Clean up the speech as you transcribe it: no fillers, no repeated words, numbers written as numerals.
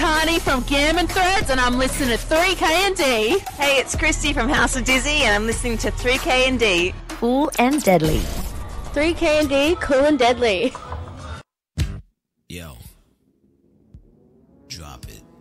Tani from Gammon Threads, and I'm listening to 3K&D. Hey, it's Christy from House of Dizzy, and I'm listening to 3K&D. Cool and deadly. 3K&D, cool and deadly. Yo. Drop it.